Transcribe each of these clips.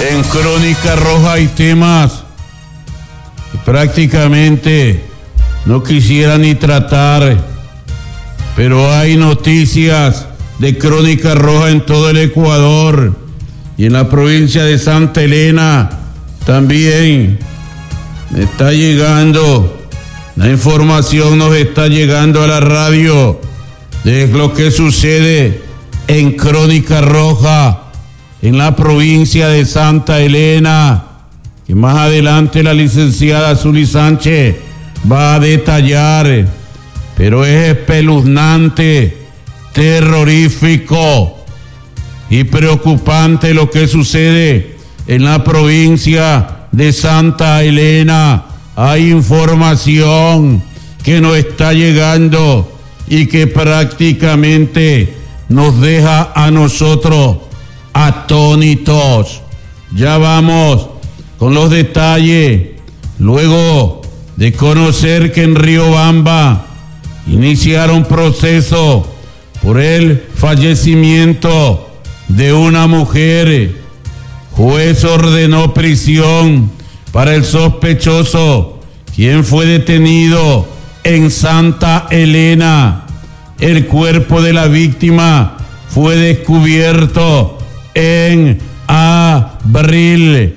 En Crónica Roja hay temas que prácticamente no quisiera ni tratar, pero hay noticias de Crónica Roja en todo el Ecuador y en la provincia de Santa Elena también me está llegando la información, nos está llegando a la radio de lo que sucede en Crónica Roja en la provincia de Santa Elena, que más adelante la licenciada Zuli Sánchez va a detallar, pero es espeluznante, terrorífico y preocupante lo que sucede en la provincia de Santa Elena. Hay información que nos está llegando y que prácticamente nos deja a nosotros atónitos. Ya vamos con los detalles, luego de conocer que en Riobamba iniciaron proceso por el fallecimiento de una mujer. Juez ordenó prisión para el sospechoso, quien fue detenido en Santa Elena. El cuerpo de la víctima fue descubierto en Abril,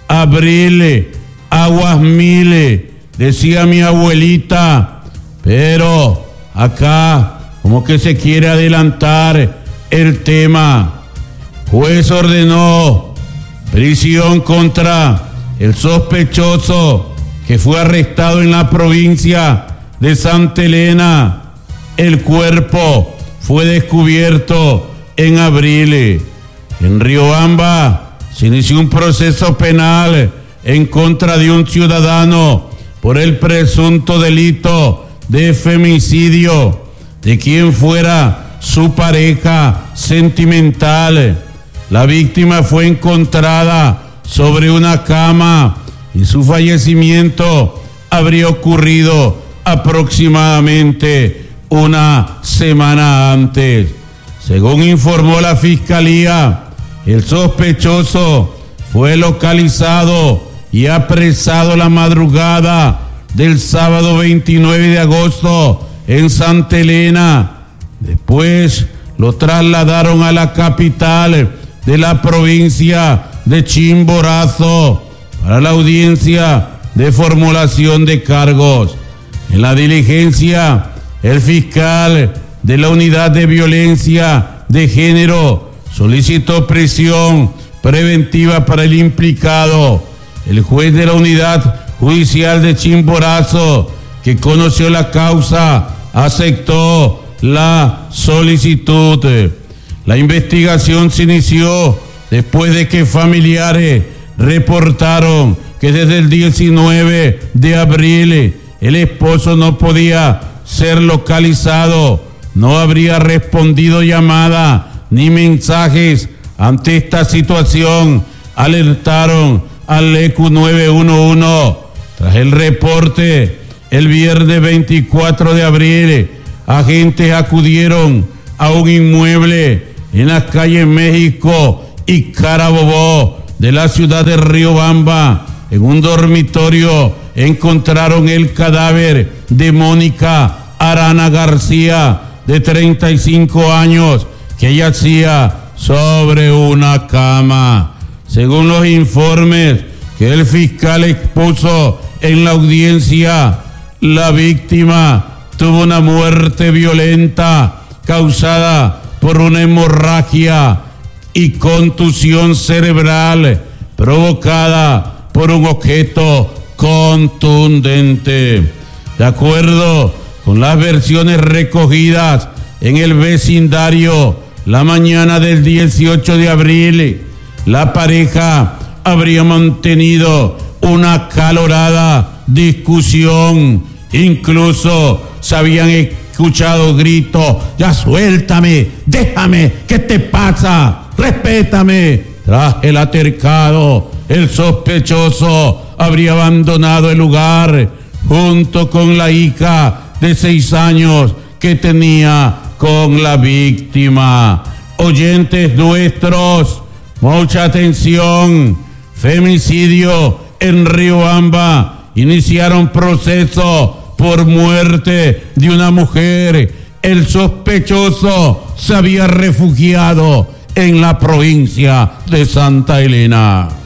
Aguas Mil, decía mi abuelita, pero acá como que se quiere adelantar el tema. Juez ordenó prisión contra el sospechoso que fue arrestado en la provincia de Santa Elena. El cuerpo fue descubierto en Abril. En Riobamba se inició un proceso penal en contra de un ciudadano por el presunto delito de femicidio de quien fuera su pareja sentimental. La víctima fue encontrada sobre una cama y su fallecimiento habría ocurrido aproximadamente una semana antes. Según informó la Fiscalía, el sospechoso fue localizado y apresado la madrugada del sábado 29 de agosto en Santa Elena. Después lo trasladaron a la capital de la provincia de Chimborazo para la audiencia de formulación de cargos. En la diligencia, el fiscal de la Unidad de Violencia de Género solicitó prisión preventiva para el implicado. El juez de la Unidad Judicial de Chimborazo, que conoció la causa, aceptó la solicitud. La investigación se inició después de que familiares reportaron que desde el 19 de abril el esposo no podía ser localizado, no habría respondido llamada ni mensajes. Ante esta situación alertaron al ECU 911. Tras el reporte, el viernes 24 de abril, agentes acudieron a un inmueble en las calles México y Carabobo de la ciudad de Riobamba. En un dormitorio encontraron el cadáver de Mónica Arana García, de 35 años, que yacía sobre una cama. Según los informes que el fiscal expuso en la audiencia, la víctima tuvo una muerte violenta causada por una hemorragia y contusión cerebral provocada por un objeto contundente. De acuerdo con las versiones recogidas en el vecindario, la mañana del 18 de abril, la pareja habría mantenido una acalorada discusión. Incluso se habían escuchado gritos: ya suéltame, déjame, ¿qué te pasa? Respétame. Tras el altercado, el sospechoso habría abandonado el lugar junto con la hija de 6 años que tenía con la víctima. Oyentes nuestros, mucha atención. femicidio en Riobamba. Iniciaron proceso por muerte de una mujer. El sospechoso se había refugiado en la provincia de Santa Elena.